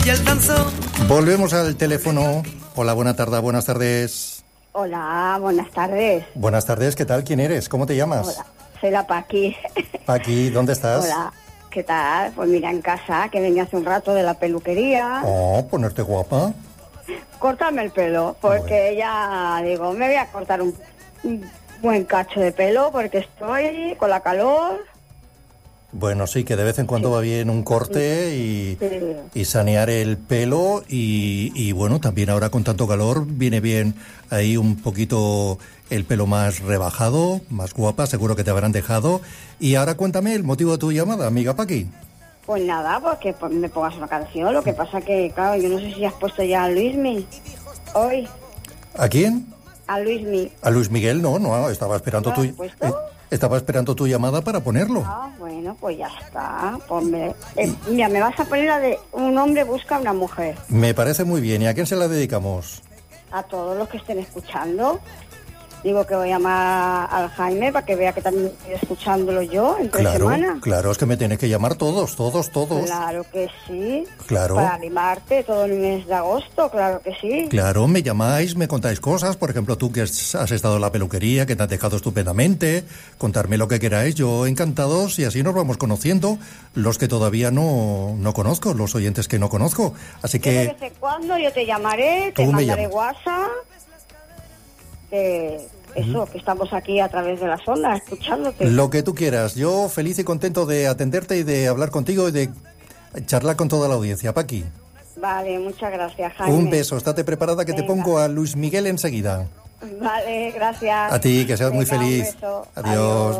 y el danzón. Volvemos al teléfono. Hola, buenas tardes. Hola, buenas tardes. Buenas tardes, ¿qué tal? ¿Quién eres? ¿Cómo te llamas? Hola, soy la Paqui. Paqui, ¿dónde estás? Hola, ¿qué tal? Pues mira, en casa, que venía hace un rato de la peluquería. Oh, ponerte guapa. Cortarme el pelo, porque ya, digo, me voy a cortar un buen cacho de pelo, porque estoy con la calor. Bueno, sí, que de vez en cuando va bien un corte y sanear el pelo y bueno, también ahora con tanto calor viene bien ahí un poquito el pelo más rebajado, más guapa, seguro que te habrán dejado. Y ahora cuéntame el motivo de tu llamada, amiga Paqui. Pues nada, porque me pongas una canción, lo que pasa que, claro, yo no sé si has puesto ya a Luismi hoy. ¿A quién? A Luismi. A Luis Miguel, no, estaba esperando ¿No lo has puesto? estaba esperando tu llamada para ponerlo. Ah, bueno, pues ya está. Ponme. Mira, me vas a poner la de un hombre busca a una mujer. Me parece muy bien. ¿Y a quién se la dedicamos? A todos los que estén escuchando. Digo que voy a llamar al Jaime para que vea que también estoy escuchándolo yo entre semana. Claro, es que me tenéis que llamar todos. Claro que sí. Claro. Para animarte todo el mes de agosto, claro que sí. Claro, me llamáis, me contáis cosas. Por ejemplo, tú que has estado en la peluquería, que te has dejado estupendamente. Contarme lo que queráis. Yo encantados y así nos vamos conociendo los que todavía no conozco, los oyentes que no conozco. Así que... De vez en cuando yo te llamaré, te mandaré WhatsApp. Eso, que estamos aquí a través de las ondas, escuchándote. Lo que tú quieras. Yo feliz y contento de atenderte y de hablar contigo y de charlar con toda la audiencia. Paqui. Vale, muchas gracias, Jaime. Un beso. Estate preparada que Venga. te pongo a Luis Miguel enseguida. Vale, gracias. A ti, que seas muy Venga, feliz. un beso. Adiós.